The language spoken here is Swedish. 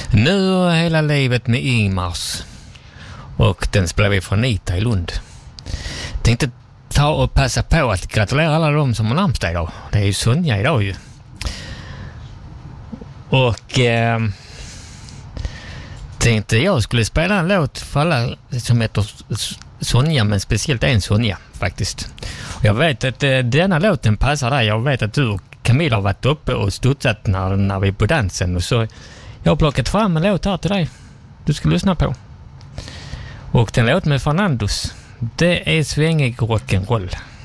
Nu och hela livet med Ingmars. Och den spelar vi från Nita i Lund. Tänkte ta och passa på att gratulera alla de som har namnsdag idag. Det är ju Sonja idag ju. Och tänkte jag skulle spela en låt för alla som heter Sonja, men speciellt en Sonja faktiskt. Och jag vet att denna låten passar dig. Jag vet att du och Camilla har varit uppe och studsat när vi är på dansen. Och så jag har plockat fram en låt här till dig du ska lyssna på. Och den låten med Fernandos, det är svängig rock'n'roll.